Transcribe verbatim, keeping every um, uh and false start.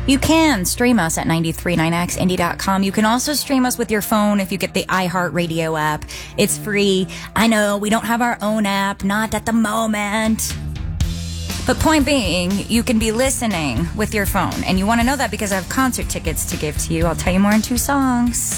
You can stream us at nine three nine x indie dot com. You can also stream us with your phone if you get the iHeartRadio app. It's free. I know we don't have our own app, not at the moment. But point being, you can be listening with your phone. And you want to know that because I have concert tickets to give to you. I'll tell you more in two songs.